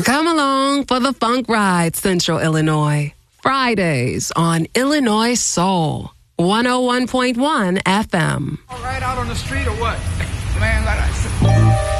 Come along for the funk ride, Central Illinois. Fridays on Illinois Soul, 101.1 FM. All right, out on the street or what? Man, like I said.